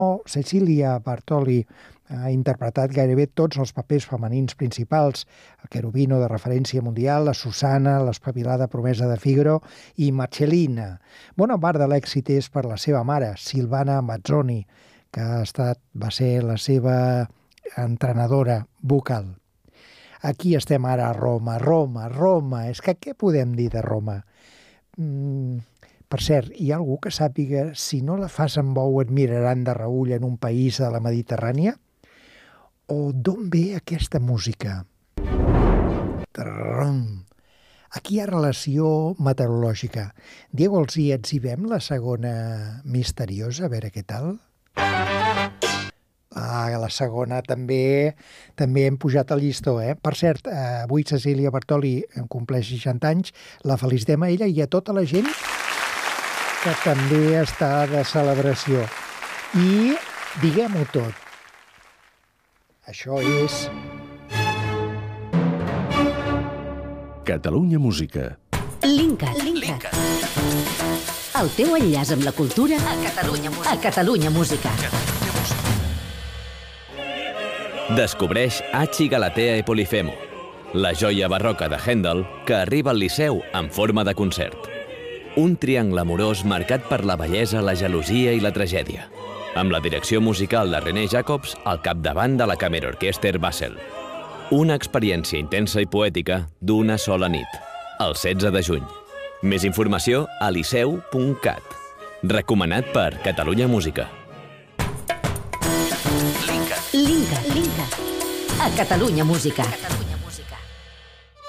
Cecilia Bartoli ha interpretat gairebé tots els papers femenins principals, el Cherubino de referència mundial, la Susana, l'espavilada promesa de Figaro i Marcellina. Bona part de l'èxit és per la seva mare, Silvana Mazzoni, que va ser la seva entrenadora vocal. Aquí estem ara a Roma. Roma. És que què podem dir de Roma? Per cert, hi ha algú que sàpiga si no la fas amb bou et miraran de reüll en un país de la Mediterrània? O d'on ve aquesta música? Aquí hi ha relació meteorològica. Diego Alzí, exhibem la segona misteriosa, a veure què tal? La segona també hem pujat al llistó, eh? Per cert, avui Cecilia Bartoli compleix 60 anys, la felicitem a ella i a tota la gent que també està de celebració. I diguem-ho tot. Això és... Catalunya Música. Linkat. El teu enllaç amb la cultura a Catalunya Música. Descobreix Aci Galatea e Polifemo, la joia barroca de Händel que arriba al Liceu en forma de concert. Un triangle amorós marcat per la bellesa, la gelosia i la tragèdia, amb la direcció musical de René Jacobs al capdavant de la Kammerorchester Basel. Una experiència intensa i poètica d'una sola nit, el 16 de juny. Més informació a liceu.cat. Recomanat per Catalunya Música. Linkat. A Catalunya Música.